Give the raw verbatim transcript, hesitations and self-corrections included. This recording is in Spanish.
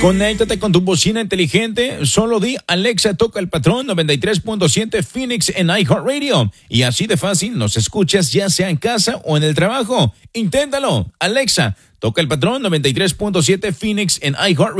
Conéctate con tu bocina inteligente. Solo di Alexa, toca el patrón noventa y tres punto siete Phoenix en iHeartRadio. Y así de fácil nos escuchas ya sea en casa o en el trabajo. Inténtalo. Alexa, toca el patrón noventa y tres punto siete Phoenix en iHeartRadio.